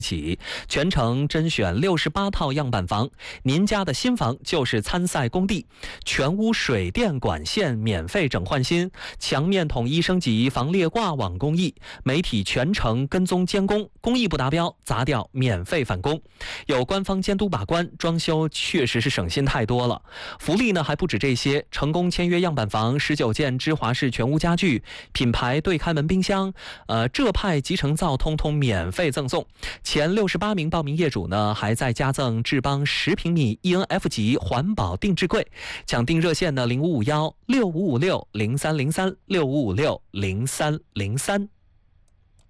起，全程甄选68套样板房，您家的新房就是参赛工地，全屋水电管线免费整换新，墙面统一升级防裂挂网工艺，媒体全程跟踪监工，工艺不达标砸掉免费返工，有官方监督把关，装修确实是省心太多了。福利呢还不止这些，成功签约样板房19件芝华士全屋家具，品牌对开门冰箱，浙派集成灶通通免费赠送。前68名报名业主呢，还在加赠智邦10平米 ENF 级环保定制柜。抢订热线呢，055165560303，65560303。